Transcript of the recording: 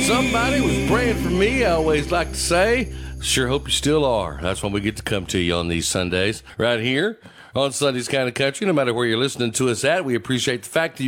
Somebody was praying for me, I always like to say. Sure hope you still are. That's when we get to come to you on these Sundays, right here on Sunday's Kind of Country. No matter where you're listening to us at, we appreciate the fact that